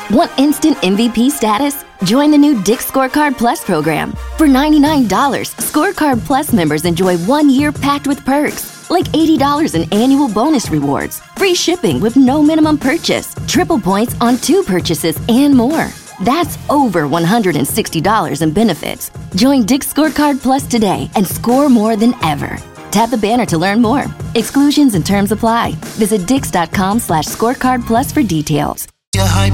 Want instant MVP status? Join the new Dick's Scorecard Plus program. For $99, Scorecard Plus members enjoy 1 year packed with perks, like $80 in annual bonus rewards, free shipping with no minimum purchase, triple points on 2 purchases, and more. That's over $160 in benefits. Join Dick's Scorecard Plus today and score more than ever. Tap the banner to learn more. Exclusions and terms apply. Visit dix.com/scorecard plus for details. Your hype